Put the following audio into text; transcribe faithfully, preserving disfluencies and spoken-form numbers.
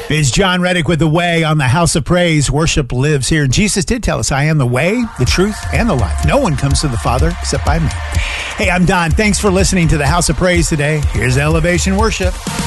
It's John Reddick with The Way on the House of Praise. Worship lives here. Jesus did tell us, I am the way, the truth, and the life. No one comes to the Father except by me. Hey, I'm Don. Thanks for listening to the House of Praise today. Here's Elevation Worship.